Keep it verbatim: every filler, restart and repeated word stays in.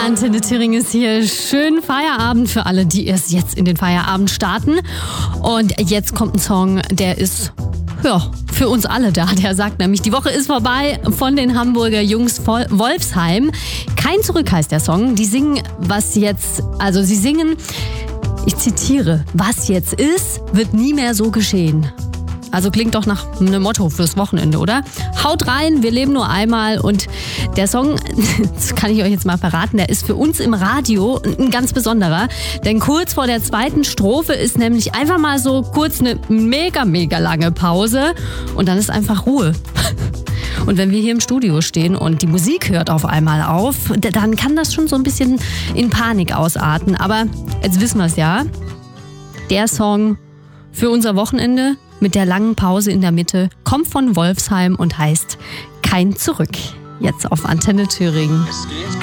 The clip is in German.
Antenne Thüringen ist hier. Schönen Feierabend für alle, die erst jetzt in den Feierabend starten. Und jetzt kommt ein Song, der ist ja, für uns alle da. Der sagt nämlich, die Woche ist vorbei von den Hamburger Jungs Wolfsheim. Kein Zurück heißt der Song. Die singen, was jetzt, also sie singen, ich zitiere, was jetzt ist, wird nie mehr so geschehen. Also klingt doch nach einem Motto fürs Wochenende, oder? Haut rein, wir leben nur einmal. Und der Song, das kann ich euch jetzt mal verraten, der ist für uns im Radio ein ganz besonderer. Denn kurz vor der zweiten Strophe ist nämlich einfach mal so kurz eine mega, mega lange Pause. Und dann ist einfach Ruhe. Und wenn wir hier im Studio stehen und die Musik hört auf einmal auf, dann kann das schon so ein bisschen in Panik ausarten. Aber jetzt wissen wir es ja. Der Song für unser Wochenende mit der langen Pause in der Mitte kommt von Wolfsheim und heißt Kein Zurück. Jetzt auf Antenne Thüringen. Es geht